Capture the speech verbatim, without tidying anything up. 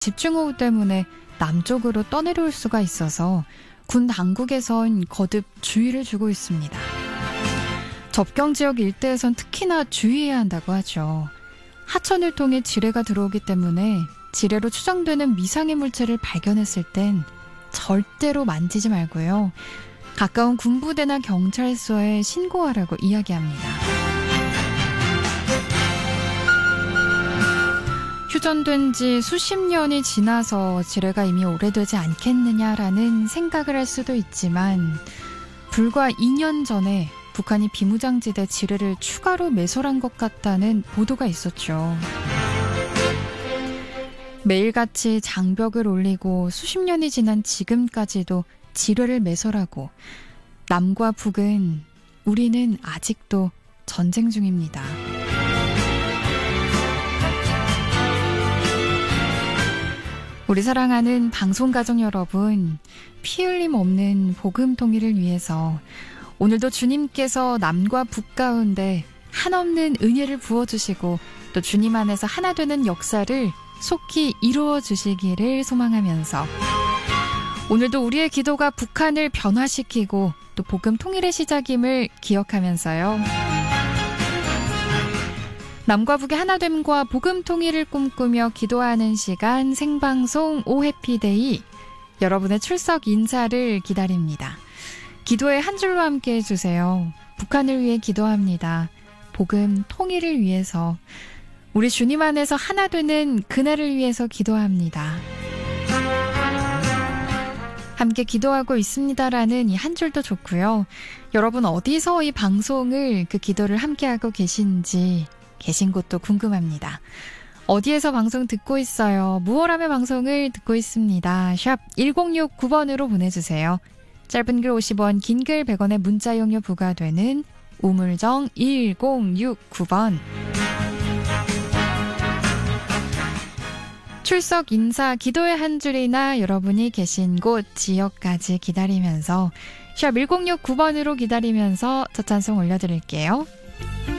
집중호우 때문에 남쪽으로 떠내려올 수가 있어서 군 당국에선 거듭 주의를 주고 있습니다. 접경 지역 일대에선 특히나 주의해야 한다고 하죠. 하천을 통해 지뢰가 들어오기 때문에 지뢰로 추정되는 미상의 물체를 발견했을 땐 절대로 만지지 말고요. 가까운 군부대나 경찰서에 신고하라고 이야기합니다. 휴전된 지 수십 년이 지나서 지뢰가 이미 오래되지 않겠느냐라는 생각을 할 수도 있지만 불과 이 년 전에 북한이 비무장지대 지뢰를 추가로 매설한 것 같다는 보도가 있었죠. 매일같이 장벽을 올리고 수십 년이 지난 지금까지도 지뢰를 매설하고 남과 북은 우리는 아직도 전쟁 중입니다. 우리 사랑하는 방송가족 여러분, 피 흘림 없는 복음 통일을 위해서 오늘도 주님께서 남과 북 가운데 한없는 은혜를 부어주시고 또 주님 안에서 하나 되는 역사를 속히 이루어 주시기를 소망하면서 오늘도 우리의 기도가 북한을 변화시키고 또 복음 통일의 시작임을 기억하면서요. 남과 북의 하나됨과 복음 통일을 꿈꾸며 기도하는 시간 생방송 오 해피데이, 여러분의 출석 인사를 기다립니다. 기도의 한 줄로 함께 해주세요. 북한을 위해 기도합니다. 복음 통일을 위해서, 우리 주님 안에서 하나 되는 그날을 위해서 기도합니다. 함께 기도하고 있습니다라는 이 한 줄도 좋고요. 여러분 어디서 이 방송을, 그 기도를 함께하고 계신지, 계신 곳도 궁금합니다. 어디에서 방송 듣고 있어요? 무엇 하며 방송을 듣고 있습니다. 샵 일공육구 번으로 보내주세요. 짧은 글 오십 원, 긴 글 백 원의 문자 이용료 부과되는 우물정 일공육구 번. 출석 인사, 기도의 한 줄이나 여러분이 계신 곳, 지역까지 기다리면서 샵 일공육구 번으로 기다리면서 첫 찬송 올려드릴게요.